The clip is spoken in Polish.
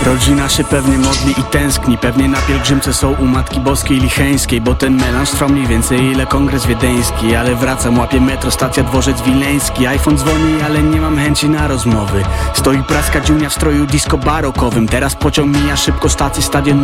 Rodzina się pewnie modli i tęskni, pewnie na pielgrzymce są u Matki Boskiej Licheńskiej, bo ten melanż trwa mniej więcej ile kongres wiedeński. Ale wracam, łapię metro, stacja Dworzec Wileński. iPhone dzwoni, ale nie mam chęci na rozmowy. Stoi praska dziunia w stroju disco barokowym. Teraz pociąg mija szybko stację, stadion